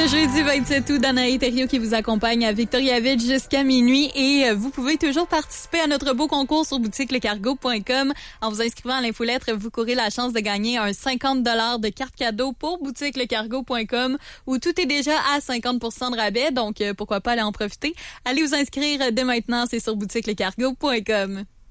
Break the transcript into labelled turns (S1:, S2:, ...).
S1: ce jeudi 27 août, Danae Thériault qui vous accompagne à Victoriaville jusqu'à minuit et vous pouvez toujours participer à notre beau concours sur boutiquelecargo.com. En vous inscrivant à l'infolettre, vous courez la chance de gagner un 50 $ de carte cadeau pour boutiquelecargo.com où tout est déjà à 50% de rabais, donc pourquoi pas aller en profiter. Allez vous inscrire dès maintenant, c'est sur boutiquelecargo.com.